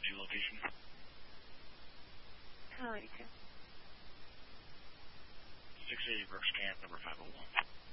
new location? 1082. 680 Brooks Camp, number 501.